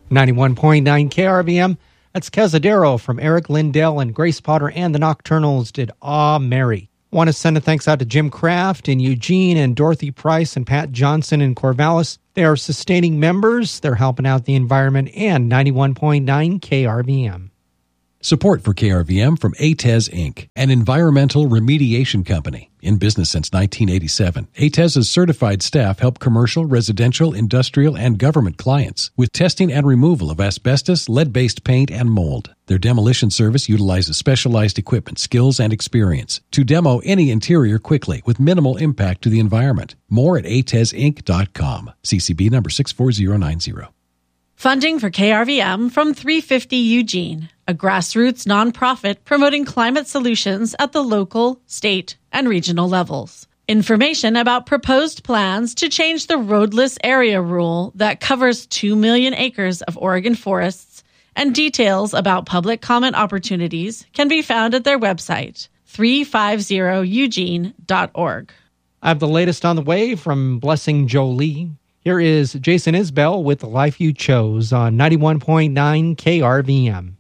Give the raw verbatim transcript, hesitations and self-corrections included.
ninety-one point nine K R V M. That's Cazadero from Eric Lindell and Grace Potter and the Nocturnals did Aw Mary. Want to send a thanks out to Jim Kraft in Eugene and Dorothy Price and Pat Johnson in Corvallis. They are sustaining members. They're helping out the environment and ninety-one point nine K R V M. Support for K R V M from A T E S Incorporated, an environmental remediation company. In business since nineteen eighty-seven, A T E S's certified staff help commercial, residential, industrial, and government clients with testing and removal of asbestos, lead-based paint, and mold. Their demolition service utilizes specialized equipment, skills, and experience to demo any interior quickly with minimal impact to the environment. More at A T E S Inc dot com. C C B number six four zero nine zero. Funding for K R V M from three fifty Eugene, a grassroots nonprofit promoting climate solutions at the local, state, and regional levels. Information about proposed plans to change the roadless area rule that covers two million acres of Oregon forests and details about public comment opportunities can be found at their website, three fifty eugene dot org. I have the latest on the way from Blessing Jolie. Here is Jason Isbell with The Life You Chose on ninety-one point nine K R V M.